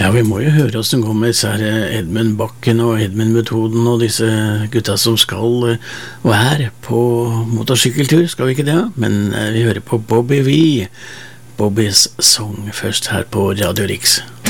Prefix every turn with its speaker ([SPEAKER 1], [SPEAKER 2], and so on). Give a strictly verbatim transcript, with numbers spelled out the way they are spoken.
[SPEAKER 1] Ja, vi må jo høre oss som går med disse her Edmund Bakken og Edmund-metoden og disse gutta som skal være på motorsykkeltur, skal vi ikke det? Men vi hører på Bobby V, Bobby's Song først her på Radio Rix.